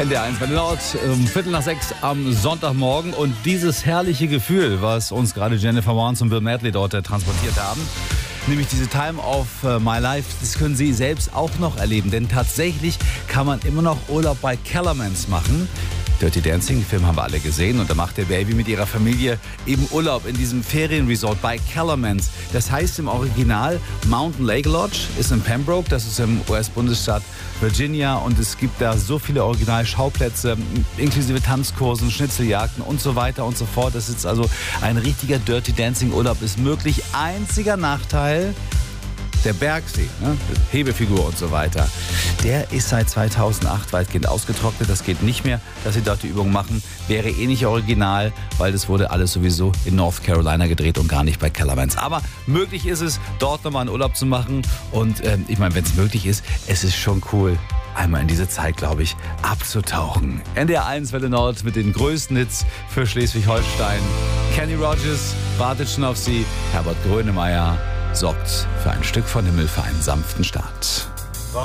NDR1 bei der Nord, 5:45 am Sonntagmorgen. Und dieses herrliche Gefühl, was uns gerade Jennifer Warnes und Bill Medley dort transportiert haben, nämlich diese Time of My Life, das können Sie selbst auch noch erleben. Denn tatsächlich kann man immer noch Urlaub bei Kellermans machen. Dirty Dancing, den Film haben wir alle gesehen. Und da macht der Baby mit ihrer Familie eben Urlaub in diesem Ferienresort bei Kellermans. Das heißt im Original Mountain Lake Lodge, ist in Pembroke, das ist im US-Bundesstaat Virginia. Und es gibt da so viele Originalschauplätze, inklusive Tanzkursen, Schnitzeljagden und so weiter und so fort. Das ist also ein richtiger Dirty Dancing Urlaub, ist möglich. Einziger Nachteil: der Bergsee, ne? Hebefigur und so weiter, der ist seit 2008 weitgehend ausgetrocknet. Das geht nicht mehr, dass sie dort die Übung machen. Wäre eh nicht original, weil das wurde alles sowieso in North Carolina gedreht und gar nicht bei Kellermans. Aber möglich ist es, dort nochmal einen Urlaub zu machen. Und ich meine, wenn es möglich ist, es ist schon cool, einmal in diese Zeit, glaube ich, abzutauchen. NDR1 Welle Nord mit den größten Hits für Schleswig-Holstein. Kenny Rogers wartet schon auf Sie. Herbert Grönemeyer sorgt für ein Stück von Himmel für einen sanften Start.